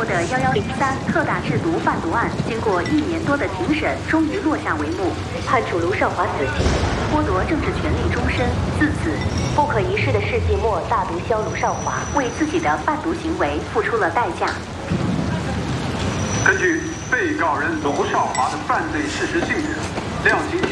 波的1103特大制毒贩毒案，经过1年多的庭审，终于落下帷幕， 判处卢少华死刑， 剥夺政治权利终身。自此， 不可一世的世纪末大毒枭卢少华为自己的贩毒行为付出了代价。 根据被告人卢少华的犯罪事实性质，量刑。